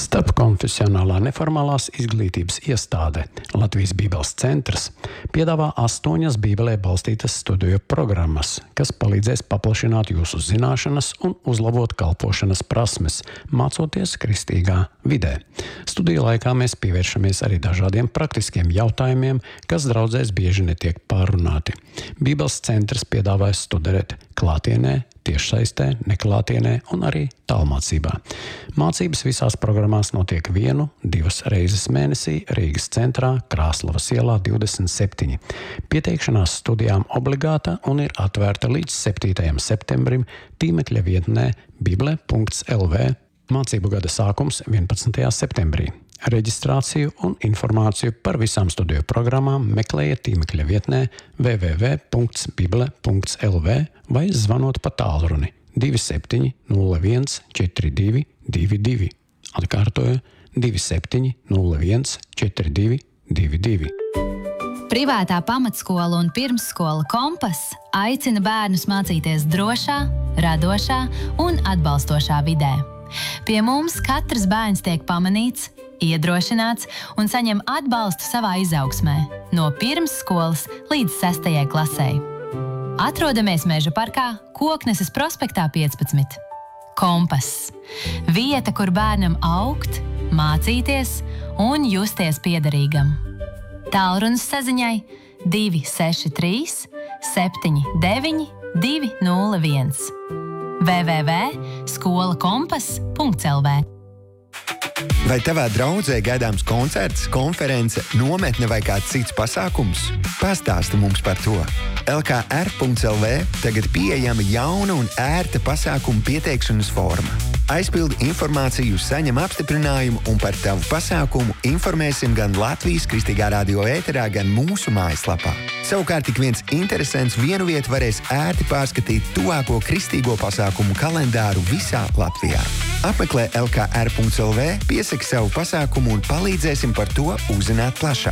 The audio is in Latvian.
Starpkonfesionālā neformālās izglītības iestāde Latvijas Bībeles centrs piedāvā 8 Bībelē balstītas studiju programmas, kas palīdzēs paplašināt jūsu zināšanas un uzlabot kalpošanas prasmes, mācoties kristīgā vidē. Studiju laikā mēs pievēršamies arī dažādiem praktiskiem jautājumiem, kas draudzēs bieži netiek pārrunāti. Bībeles centrs piedāvājas studēt klātienē, tiešsaistē, neklātienē un arī tālmācībā. Mācības visās programmās notiek 1-2 reizes mēnesī Rīgas centrā, Krāslavas ielā 27. Pieteikšanās studijām obligāta un ir atvērta līdz 7. septembrim tīmekļa vietnē bible.lv. Mācību gada sākums 11. septembrī. Reģistrāciju un informāciju par visām studiju programmām meklējiet tīmekļa vietnē www.bible.lv vai zvanot pa tālruni 27 01 42 22. Atkārtoju 27 01 42 22. Privātā pamatskola un pirmsskola Kompass aicina bērnus mācīties drošā, radošā un atbalstošā vidē. Pie mums katrs bērns tiek pamanīts, iedrošināts un saņem atbalstu savā izaugsmē, no pirmsskolas līdz 6. klasei. Atrodamies Meža parkā, Kokneses prospektā 15. Kompass. Vieta, kur bērnam augt, mācīties un justies piederīgam. Tālrunis saziņai 263 79 201 www.skolakompass.lv. Vai tavā draudzē gaidāms koncerts, konference, nometne vai kāds cits pasākums? Pastāsti mums par to. LKR.lv tagad pieejama jauna un ērta pasākuma pieteikšanas forma. Aizpildi informāciju, saņem apstiprinājumu un par tavu pasākumu informēsim gan Latvijas Kristīgā radio ēterā, gan mūsu mājaslapā. Savukārt tik viens interesants vienu vietu varēs ērti pārskatīt tuvāko kristīgo pasākumu kalendāru visā Latvijā. Apmeklē LKR.lv, piesaki savu pasākumu un palīdzēsim par to uzzināt plašāk.